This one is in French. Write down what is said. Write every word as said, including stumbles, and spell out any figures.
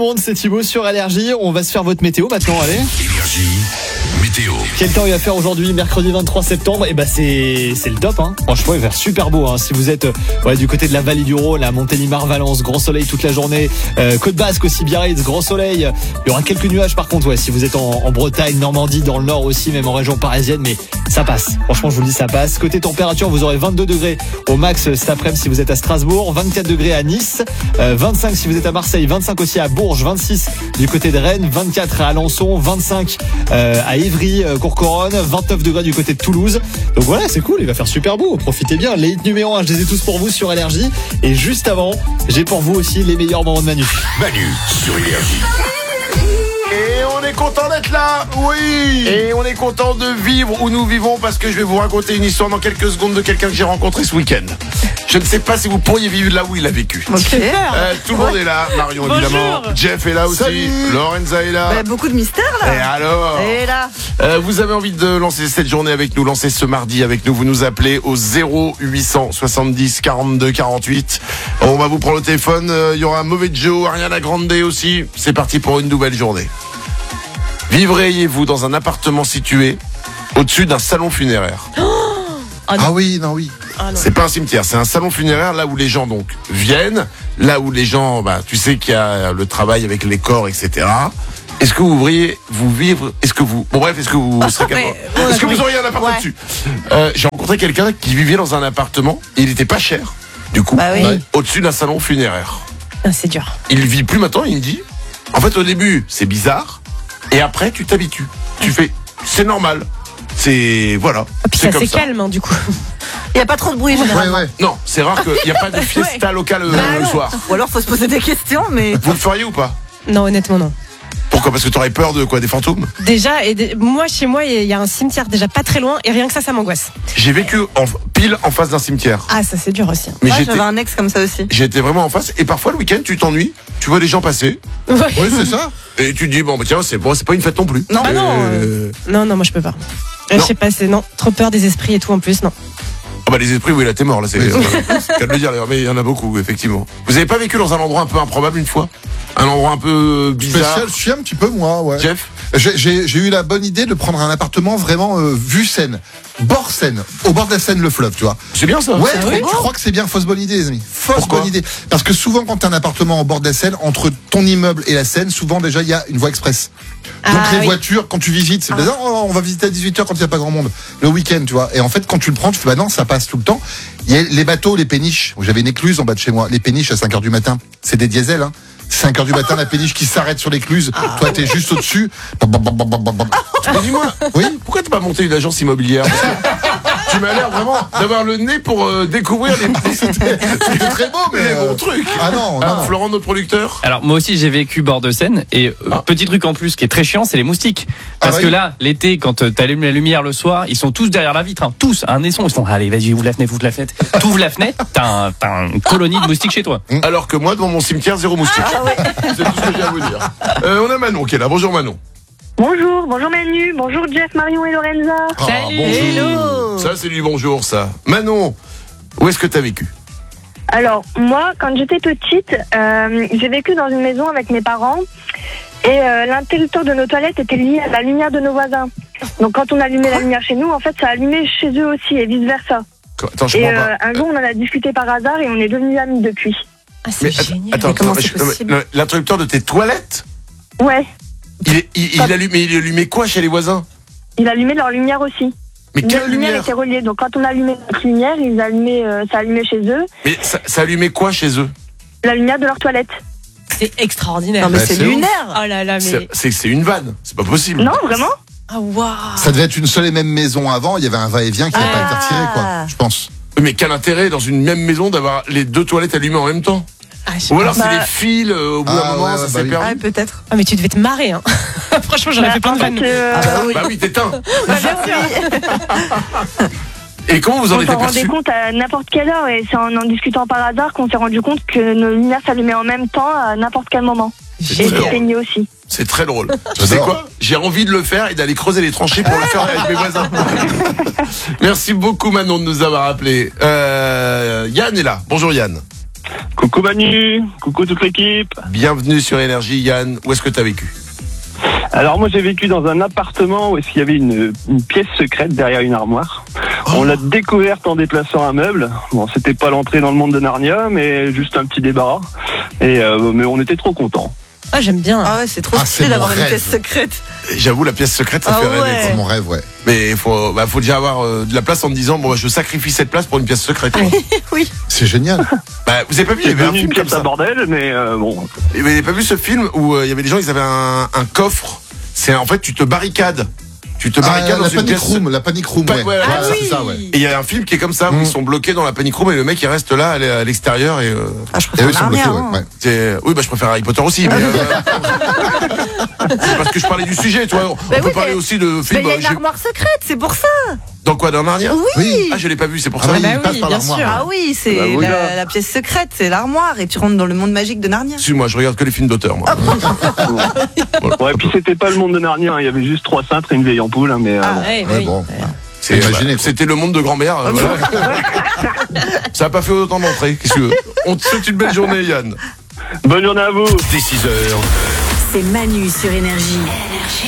monde, c'est Thibaut sur Énergie. On va se faire votre météo maintenant, allez. Énergie, météo. Quel temps il va faire aujourd'hui, mercredi vingt-trois septembre? Et bah c'est c'est le top, hein. Franchement, il va faire super beau, hein. Si vous êtes ouais, du côté de la vallée du Rhône, la Montélimar, Valence, grand soleil toute la journée. Euh, Côte Basque aussi, Biarritz, grand soleil. Il y aura quelques nuages par contre, ouais. Si vous êtes en, en Bretagne, Normandie, dans le Nord aussi, même en région parisienne, mais ça passe. Franchement, je vous le dis, ça passe. Côté température, vous aurez vingt-deux degrés au max cet après-midi si vous êtes à Strasbourg, vingt-quatre degrés à Nice, euh, vingt-cinq si vous êtes à Marseille, vingt-cinq aussi à Bourges, vingt-six du côté de Rennes, vingt-quatre à Alençon, vingt-cinq euh, à Évry, euh, Courcouronnes, vingt-neuf degrés du côté de Toulouse. Donc voilà, c'est cool, il va faire super beau. Profitez bien. Les hits numéro un, je les ai tous pour vous sur Énergie. Et juste avant, j'ai pour vous aussi les meilleurs moments de Manu. Manu sur Énergie. Et on est content d'être là, oui. Et on est content de vivre où nous vivons parce que je vais vous raconter une histoire dans quelques secondes de quelqu'un que j'ai rencontré ce week-end. Je ne sais pas si vous pourriez vivre là où il a vécu. Ok. Euh, tout le monde est là, Marion évidemment, Jeff est là aussi, Salut. Lorenza est là. Bah, beaucoup de mystères là. Et alors Et là euh, vous avez envie de lancer cette journée avec nous, lancer ce mardi avec nous, vous nous appelez au zéro huit cent soixante-dix quarante-deux quarante-huit. On va vous prendre le téléphone, il euh, y aura un mauvais Joe, Ariana Grande aussi. C'est parti pour une nouvelle journée. Vivriez-vous dans un appartement situé au-dessus d'un salon funéraire? Oh, ah, ah oui, non, oui. Ah non. C'est pas un cimetière, c'est un salon funéraire là où les gens donc viennent, là où les gens, bah, tu sais qu'il y a le travail avec les corps, et cetera. Est-ce que vous voudriez vous vivre? Est-ce que vous, bon bref, est-ce que vous serez capable? Est-ce que vous auriez un appartement ouais. dessus? euh, J'ai rencontré quelqu'un qui vivait dans un appartement et il était pas cher, du coup, bah oui. au-dessus d'un salon funéraire. Ah, c'est dur. Il vit plus maintenant, il me dit. En fait, au début, c'est bizarre. Et après, tu t'habitues. Tu fais, c'est normal. C'est, voilà. Et puis c'est ça, comme c'est ça. calme, hein, du coup. Il n'y a pas trop de bruit, généralement. Ouais, ouais. Non, c'est rare qu'il n'y a pas de fiesta locale euh, bah le soir. Ou alors, faut se poser des questions, mais. Vous le feriez ou pas? Non, honnêtement, non. Pourquoi? Parce que tu aurais peur de quoi? Des fantômes? Déjà, et de- moi, chez moi, il y a un cimetière déjà pas très loin, et rien que ça, ça m'angoisse. J'ai vécu en, pile en face d'un cimetière. Ah, ça, c'est dur aussi. Mais Ouais, j'étais, j'avais un ex comme ça aussi. j'étais vraiment en face. Et parfois, le week-end, tu t'ennuies. Tu vois les gens passer. Ouais. Oui, c'est ça. Et tu te dis, bon, bah tiens, c'est bon, c'est pas une fête non plus. Non, bah non. Euh, Non, non, moi, je peux pas. Euh, Non. Je sais pas, c'est non. Trop peur des esprits et tout en plus, non. Ah bah les esprits, oui, là t'es mort, là c'est. Qu'à le dire d'ailleurs, mais il y en a beaucoup, effectivement. Vous avez pas vécu dans un endroit un peu improbable une fois? Un endroit un peu bizarre? Spécial, je suis un petit peu moi, ouais. Jeff? J'ai, j'ai, j'ai eu la bonne idée de prendre un appartement vraiment euh, vue Seine, bord Seine, au bord de la Seine, le fleuve, tu vois. C'est bien ça. Ouais, Ah trop- oui je crois que c'est bien, fausse bonne idée, les amis. Fausse Pourquoi bonne idée. Parce que souvent, quand t'as un appartement au bord de la Seine, entre ton immeuble et la Seine, souvent déjà il y a une voie express. Donc Ah, les oui. voitures, quand tu visites, c'est bizarre, oh, on va visiter à dix-huit heures quand il n'y a pas grand monde, le week-end, tu vois. Et en fait, quand tu le prends, tu fais bah non, ça passe tout le temps. Il y a les bateaux, les péniches. J'avais une écluse en bas de chez moi. Les péniches à cinq heures du matin, c'est des diesels, hein. cinq heures du matin, la péniche qui s'arrête sur l'écluse. Toi, t'es juste au-dessus. Bam, bam, bam, bam, bam, bam. Mais dis-moi, Oui. pourquoi t'as pas monté une agence immobilière? Parce que tu m'as l'air vraiment d'avoir le nez pour euh, découvrir les C'était très beau, mais. les euh, bons trucs. Ah non, non, Ah, non. Florent, notre producteur. Alors moi aussi j'ai vécu bord de Seine et euh, Ah. petit truc en plus qui est très chiant, c'est les moustiques. Parce Ah que oui. là l'été quand euh, t'allumes la lumière le soir, ils sont tous derrière la vitre, hein, tous un naisson, ils sont allez vas-y ouvre la fenêtre, ouvre la fenêtre, t'ouvres la fenêtre, t'as, un, t'as une colonie de moustiques chez toi. Alors que moi, devant mon cimetière, zéro moustique. C'est tout ce que j'ai à vous dire. Euh, on a Manon qui est là. Bonjour Manon. Bonjour, bonjour Manu, bonjour Jeff, Marion et Lorenza. Ah, Salut. bonjour. Hello. Ça, c'est du bonjour, ça. Manon, où est-ce que t'as vécu? Alors, moi, quand j'étais petite, euh, j'ai vécu dans une maison avec mes parents et euh, l'interrupteur de nos toilettes était lié à la lumière de nos voisins. Donc quand on allumait la lumière chez nous, en fait, ça allumait chez eux aussi et vice-versa. Attends, je Et comprends euh, pas. un jour, on en a discuté par hasard et on est devenus amis depuis. Ah, c'est Mais génial. attends, Mais comment attends, c'est je- possible le- l'interrupteur de tes toilettes, Ouais, il, est- il, il allumait, il allumait quoi chez les voisins? ils allumaient leur lumière aussi. Mais quelle Notre lumière lumière? était reliée, donc quand on allumait notre lumière, ils allumaient, euh, ça allumait chez eux, Mais ça, ça allumait quoi chez eux? la lumière de leur toilette. C'est extraordinaire. Non, mais Bah, c'est c'est ouf. lunaire. Oh là là, mais. C'est, c'est, c'est une vanne. C'est pas possible. Non, vraiment? Ah, waouh. Ça devait être une seule et même maison avant. Il y avait un va-et-vient qui n'a Ah. pas été retiré, quoi. Je pense. Mais quel intérêt dans une même maison d'avoir les deux toilettes allumées en même temps? Ah, je sais Ou pas. alors c'est Bah- des fils, euh, au bout d'un Ah, moment, ouais, ça ouais, s'est bah oui. perdu. Ouais, peut-être. Ah, mais tu devais te marrer, hein. Franchement, j'aurais Bah, fait plein en de fait, vannes. euh, Ah bah oui. Bah oui, t'éteins. Bah, bien sûr. Et comment vous en on êtes s'en rendait aperçu? compte à n'importe quelle heure et c'est en en discutant par hasard qu'on s'est rendu compte que nos lumières s'allumaient en même temps à n'importe quel moment. Et très drôle. s'éteignaient aussi. C'est très drôle. Tu sais J'adore. quoi? J'ai envie de le faire et d'aller creuser les tranchées pour le faire avec mes voisins. Merci beaucoup Manon de nous avoir appelés. Euh, Yann est là. Bonjour Yann. Coucou Manu, coucou toute l'équipe. Bienvenue sur Énergie, Yann. Où est-ce que t'as vécu? Alors moi j'ai vécu dans un appartement où il y avait une, une pièce secrète derrière une armoire. On l'a découverte en déplaçant un meuble. Bon, c'était pas l'entrée dans le monde de Narnia, mais juste un petit débarras. Et euh, mais on était trop contents. Ah, j'aime bien. Ah ouais, c'est trop Ah, stylé c'est mon d'avoir une rêve. pièce secrète. J'avoue, la pièce secrète, ça Ah fait ouais. rêver. C'est mon rêve, ouais. Mais il faut, bah, faut déjà avoir euh, de la place en te disant, bon, bah, je sacrifie cette place pour une pièce secrète. quoi. Oui. C'est génial. Bah, vous avez pas vu, il y C'est avait un devenu une film comme pièce à ça. bordel, mais euh, bon. Vous avez pas vu ce film où euh, il y avait des gens, ils avaient un, un coffre. C'est en fait, tu te barricades. Tu te Ah, barricades dans la une panic pièce. room, la panic room, Pa- ouais. ouais, Ouais, ah c'est ça, ouais. Et il y a un film qui est comme ça, où Mm. ils sont bloqués dans la panic room et le mec il reste là à l'e- à l'extérieur et, euh, Ah, je Et préfère eux, ils sont Narnia. bloqués, ouais. hein. ouais. c'est- oui bah je préfère Harry Potter aussi mais euh, c'est parce que je parlais du sujet, tu vois. On Bah peut oui, parler mais- aussi de Mais films. il y a euh, une j'ai- armoire secrète, c'est pour ça. Dans quoi, dans Narnia? Oui. Ah je l'ai pas vu, c'est pour Ah ça. oui, bah il passe oui, par bien l'armoire. sûr. Ah oui, c'est Bah oui, la, là. la pièce secrète, c'est l'armoire et tu rentres dans le monde magique de Narnia. Excuse-moi, je regarde que les films d'auteur moi. Ouais, puis c'était pas le monde de Narnia, hein. Il y avait juste trois cintres et une vieille ampoule, hein, mais euh, Ah, bon. Ouais, Ouais, oui. bon. C'est- Imaginez, bah, quoi. C'était le monde de grand-mère. euh, voilà. Ça a pas fait autant d'entrées. Qu'est-ce que tu veux? On te souhaite une belle journée, Yann. Bonne journée à vous. Dès six heures. C'est Manu sur Énergie.